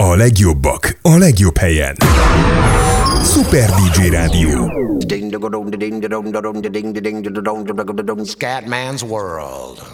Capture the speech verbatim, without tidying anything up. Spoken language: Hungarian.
A legjobbak a legjobb helyen. Szuper dé dzsé Rádió. Scatman's World.